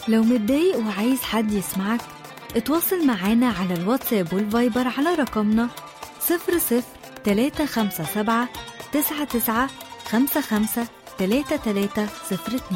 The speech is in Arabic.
لو متضايق وعايز حد يسمعك، اتواصل معانا على الواتساب والفايبر على رقمنا 00357 99 55 3302.